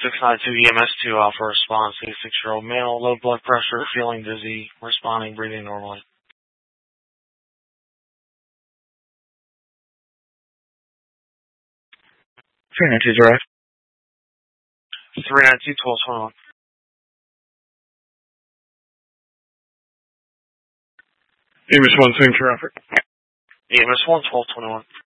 692 EMS2 Alpha response, 86-year-old male, low blood pressure, feeling dizzy, responding, breathing normally. 392 Drive. 392 1221. EMS 1 seeing traffic. EMS 1 1221.